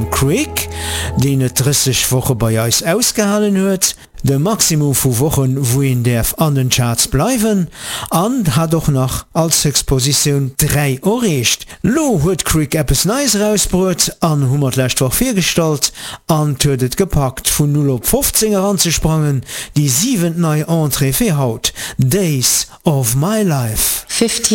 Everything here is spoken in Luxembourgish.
vum Creek, den et 30 Woche bei eis ausgehalen huet, de Maximum vu Wochen wohin derf an den Charts bleiwen, an hat doch noch als Exposition 3 erreicht. Lo huet Creek Appes Neis rausbrot, an 100 Woche firstalt, an tödet gepackt vun 0 op 15 anzusprangen, die 7 neue Entree fir haut. Days of my life. 15